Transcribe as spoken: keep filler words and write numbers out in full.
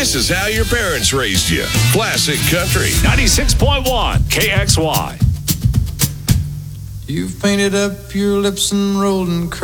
This is how your parents raised you. Classic Country. ninety-six point one K X Y. You've painted up your lips and rolled and